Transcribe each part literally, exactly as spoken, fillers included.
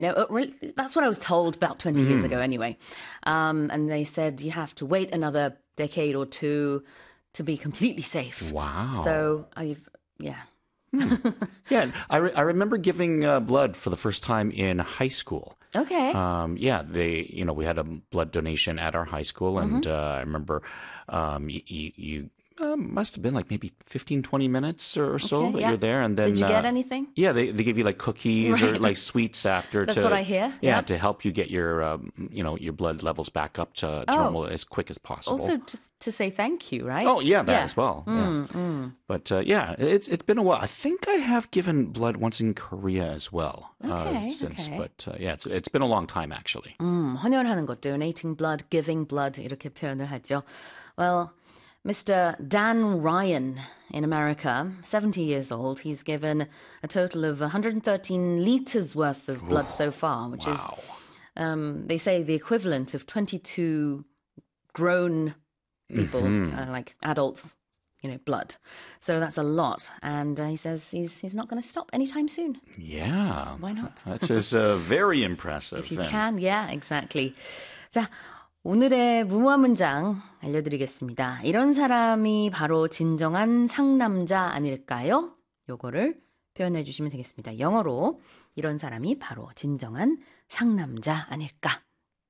No, uh, really, that's what I was told about twenty years ago anyway. Um, and they said you have to wait another decade or two to be completely safe. Wow. So I've, yeah. Yeah, I, re- I remember giving uh, blood for the first time in high school. Okay. Um, yeah, they, you know, we had a blood donation at our high school, and mm-hmm. uh, I remember um, you, you, you uh, must have been like maybe fifteen, twenty minutes or so okay, that yeah. you're there. And then did you get uh, anything? Yeah, they they give you like cookies right. or like sweets after. That's to, what I hear. Yeah, yep. to help you get your, um, you know, your blood levels back up to oh. normal as quick as possible. Also, just to say thank you, right? Oh yeah, that yeah. as well. Mm, yeah. mm. But uh, yeah, it's it's been a while. I think I have given blood once in Korea as well. Okay, uh, since, okay. but uh, yeah, it's it's been a long time actually. 음, 헌혈하는 것, donating blood, giving blood 이렇게 표현을 하죠. Well, Mister Dan Ryan in America, seventy years old, he's given a total of one hundred thirteen liters worth of blood Ooh, so far, which wow. is, um, they say, the equivalent of twenty-two grown people, mm-hmm. uh, like adults, you know, blood. So that's a lot. And uh, he says he's he's not going to stop anytime soon. Yeah. Why not? That is uh, very impressive. If you and... can, yeah, exactly. 자, 오늘의 무모한 문장 알려드리겠습니다. 이런 사람이 바로 진정한 상남자 아닐까요? 요거를 표현해 주시면 되겠습니다. 영어로 이런 사람이 바로 진정한 상남자 아닐까?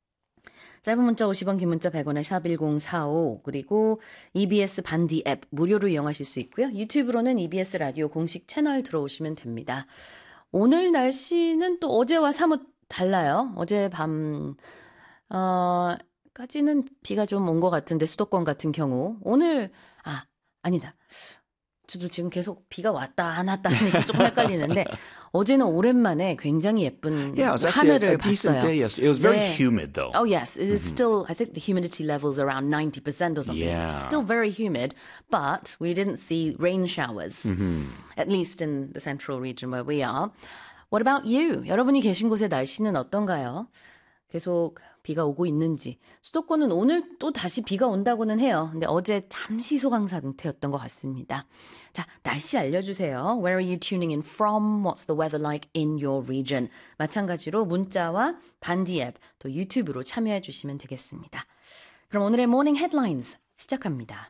짧은 문자 오십 원, 긴 문자 백 원에 샵 일공사오 그리고 이비에스 반디 앱 무료로 이용하실 수 있고요. 유튜브로는 이비에스 라디오 공식 채널 들어오시면 됩니다. 오늘 날씨는 또 어제와 사뭇 달라요. 어제 밤 어, 까지는 비가 좀 온 것 같은데 수도권 같은 경우 오늘 아 아니다. 저도 지금 계속 비가 왔다 안 왔다 하니까 조금 헷갈리는데 어제는 오랜만에 굉장히 예쁜 yeah, it was 하늘을 a, a decent 봤어요. day yesterday. It was very 네. humid though. Oh yes, it is mm-hmm. still. I think the humidity level is around ninety percent or something. Yeah. It's still very humid, but we didn't see rain showers, mm-hmm. at least in the central region where we are. What about you? 여러분이 계신 곳의 날씨는 어떤가요? 계속 비가 오고 있는지. 수도권은 오늘 또 다시 비가 온다고는 해요. 근데 어제 잠시 소강 상태였던 것 같습니다. 자, 날씨 알려주세요. Where are you tuning in from? What's the weather like in your region? 마찬가지로 문자와 반디 앱, 또 유튜브로 참여해 주시면 되겠습니다. 그럼 오늘의 모닝 헤드라인스 시작합니다.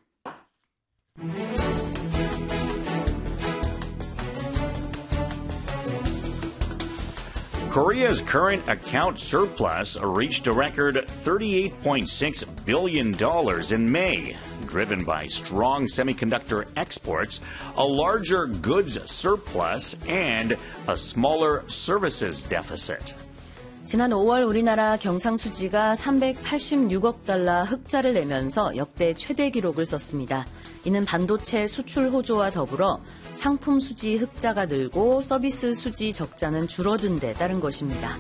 Korea's current account surplus reached a record thirty-eight point six billion dollars in May, driven by strong semiconductor exports, a larger goods surplus, and a smaller services deficit. 지난 오월 우리나라 경상수지가 삼백팔십육억 달러 흑자를 내면서 역대 최대 기록을 썼습니다. 이는 반도체 수출 호조와 더불어 상품 수지 흑자가 늘고 서비스 수지 적자는 줄어든 데 따른 것입니다.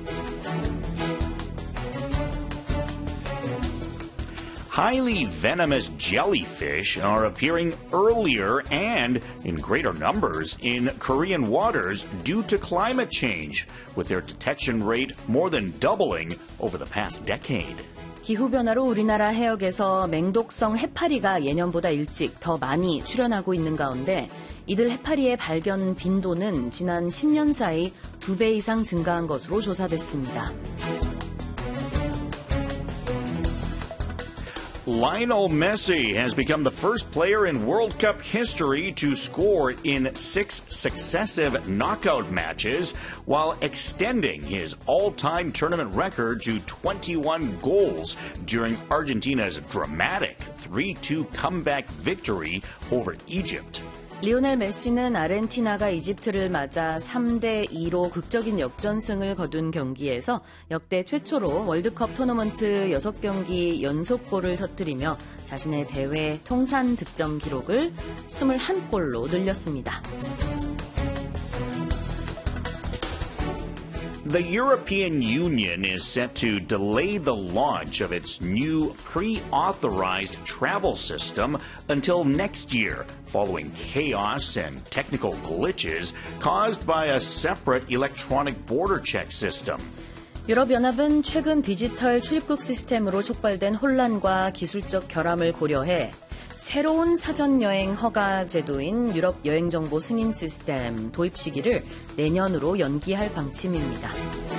Highly venomous jellyfish are appearing earlier and in greater numbers in Korean waters due to climate change, with their detection rate more than doubling over the past decade. 기후변화로 우리나라 해역에서 맹독성 해파리가 예년보다 일찍 더 많이 출현하고 있는 가운데 이들 해파리의 발견 빈도는 지난 십 년 사이 두 배 이상 증가한 것으로 조사됐습니다. Lionel Messi has become the first player in World Cup history to score in six successive knockout matches while extending his all-time tournament record to twenty-one goals during Argentina's dramatic three two comeback victory over Egypt. 리오넬 메시는 아르헨티나가 이집트를 맞아 삼 대 이로 극적인 역전승을 거둔 경기에서 역대 최초로 월드컵 토너먼트 여섯 경기 연속골을 터뜨리며 자신의 대회 통산 득점 기록을 이십일 골로 늘렸습니다. The European Union is set to delay the launch of its new pre-authorized travel system until next year, following chaos and technical glitches caused by a separate electronic border check system. 유럽연합은 최근 디지털 출입국 시스템으로 촉발된 혼란과 기술적 결함을 고려해 새로운 사전여행 허가 제도인 유럽 여행정보 승인 시스템 도입 시기를 내년으로 연기할 방침입니다.